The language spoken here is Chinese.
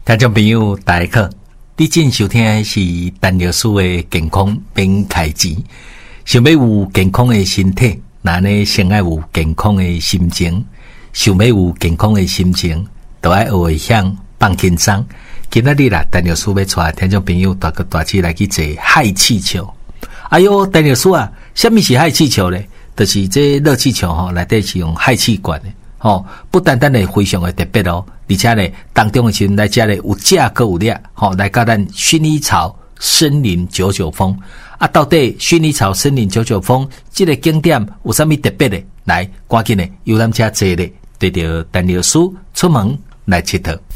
听众朋友大家好，你正收听的是陈老师的健康变开机。想要有健康的身体，那呢先要有健康的心情。想要有健康的心情，就要学会向放轻松。今仔日啦，陈老师要带听众朋友大哥大姐来去坐氦气球。哎哟，陈老师啊，什么是氦气球呢？就是这热气球吼，内底是用氦气管的。不单单的非常的特别哦，而且呢，当中的时候来这里有价格有量，来甲咱薰衣草森林99峰啊，到底薰衣草森林99峰这个景点有啥物特别的？来，赶紧的由咱家坐咧，对着陈老师出门来佚佗。